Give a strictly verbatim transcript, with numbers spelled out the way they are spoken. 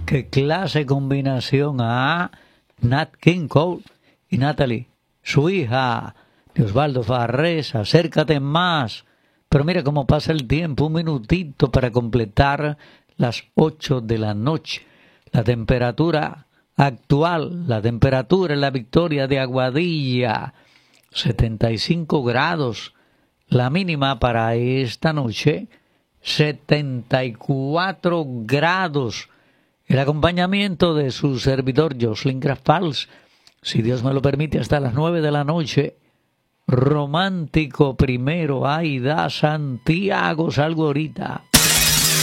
qué clase de combinación a Nat King Cole y Natalie, su hija de Osvaldo Farrés. Acércate más. Pero mira cómo pasa el tiempo, un minutito para completar las ocho de la noche. La temperatura actual, la temperatura en la Victoria de Aguadilla, setenta y cinco grados. La mínima para esta noche, setenta y cuatro grados. El acompañamiento de su servidor Jocelyn Grafals, si Dios me lo permite, hasta las nueve de la noche. Romántico primero, Aida Santiago, salgo ahorita.